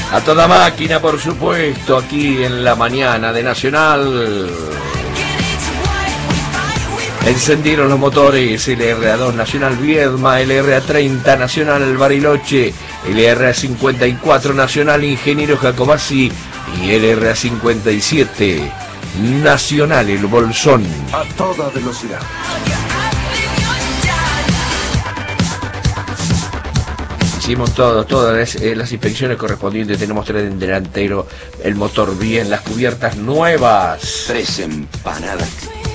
A toda máquina, por supuesto, aquí en la mañana de Nacional. Encendieron los motores, LRA2 Nacional Viedma, LRA30 Nacional Bariloche, LRA54 Nacional Ingeniero Jacobasi y LRA57 Nacional El Bolsón. A toda velocidad. Hicimos todas las inspecciones correspondientes, tenemos tren delantero, el motor bien, las cubiertas nuevas. 3 empanadas.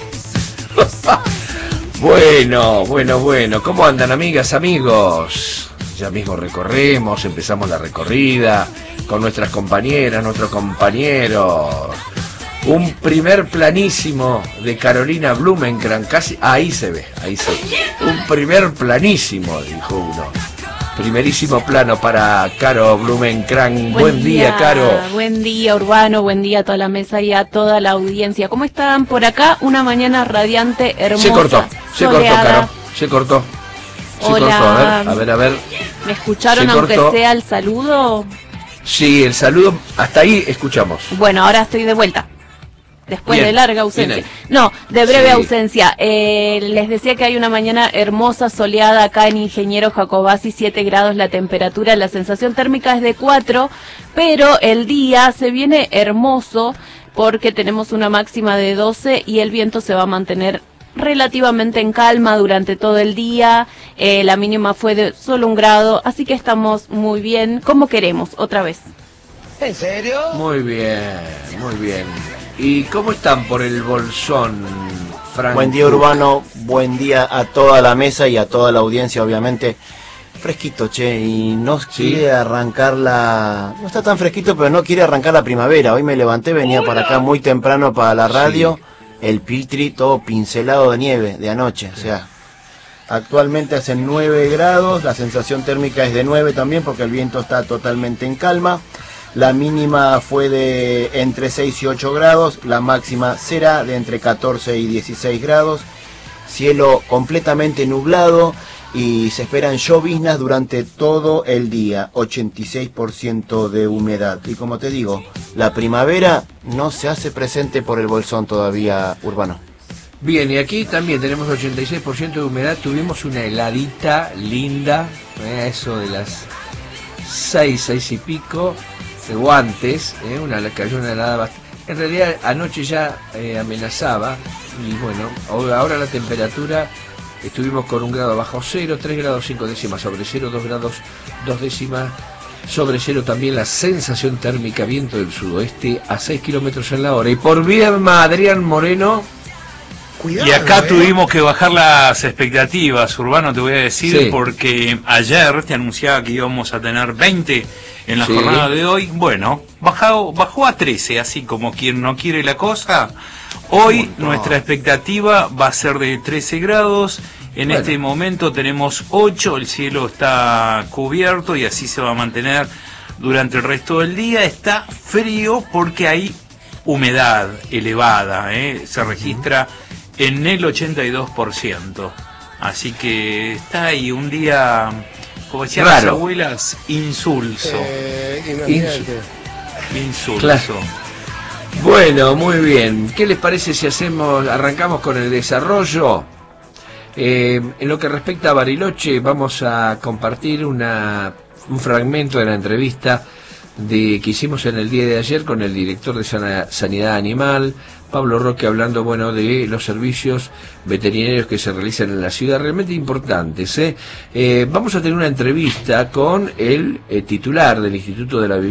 Bueno, ¿cómo andan, amigas, amigos? Ya mismo recorremos, empezamos la recorrida con nuestras compañeras, nuestros compañeros. Un primer planísimo de Carolina Blumenkran, casi, ahí se ve. Un primer planísimo, dijo uno. Primerísimo plano para Caro Blumenkran. Buen día, Caro. Buen día, Urbano. Buen día a toda la mesa y a toda la audiencia. ¿Cómo están por acá? Una mañana radiante, hermosa. Se cortó, Caro. Se cortó. Hola. A ver. ¿Me escucharon aunque sea el saludo? Sí, el saludo. Hasta ahí escuchamos. Bueno, ahora estoy de vuelta. Después bien, de larga ausencia. No, de breve ausencia. Les decía que hay una mañana hermosa, soleada acá en Ingeniero Jacobasi, 7 grados la temperatura, la sensación térmica es de 4, pero el día se viene hermoso porque tenemos una máxima de 12 y el viento se va a mantener relativamente en calma durante todo el día. La mínima fue de solo 1 grado, así que estamos muy bien, como queremos, otra vez. ¿En serio? Muy bien. ¿Y cómo están por el Bolsón, Frank? Buen día, Urbano, buen día a toda la mesa y a toda la audiencia, obviamente. Fresquito, che, y no quiere arrancar la... No está tan fresquito, pero no quiere arrancar la primavera. Hoy me levanté, venía para acá muy temprano para la radio, el Piltri todo pincelado de nieve de anoche, o sea... Actualmente hacen 9 grados, la sensación térmica es de 9 también porque el viento está totalmente en calma. La mínima fue de entre 6 y 8 grados, la máxima será de entre 14 y 16 grados. Cielo completamente nublado y se esperan lloviznas durante todo el día, 86% de humedad. Y como te digo, la primavera no se hace presente por el Bolsón todavía, Urbano. Bien, y aquí también tenemos 86% de humedad, tuvimos una heladita linda, eso de las 6 y pico. Guantes, cayó una helada bastante. En realidad anoche ya amenazaba y bueno, ahora la temperatura estuvimos con 1 grado bajo cero, 3 grados 5 décimas sobre cero, 2 grados 2 décimas sobre cero, también la sensación térmica, viento del sudoeste a 6 kilómetros en la hora. Y por Viedma, Adrián Moreno. Cuidado, y acá tuvimos que bajar las expectativas, Urbano, te voy a decir, porque ayer te anunciaba que íbamos a tener 20 en la jornada de hoy. Bueno, bajó a 13, así como quien no quiere la cosa. Hoy nuestra expectativa va a ser de 13 grados. En este momento tenemos 8, el cielo está cubierto y así se va a mantener durante el resto del día. Está frío porque hay humedad elevada, se registra en el 82%. Así que está ahí un día, como decían las abuelas, insulso. Insulso. Claro. Bueno, muy bien. ¿Qué les parece si arrancamos con el desarrollo? En lo que respecta a Bariloche, vamos a compartir un fragmento de la entrevista que hicimos en el día de ayer con el director de Sanidad Animal, Pablo Roque, hablando de los servicios veterinarios que se realizan en la ciudad, realmente importantes. Vamos a tener una entrevista con el titular del Instituto de la Vivienda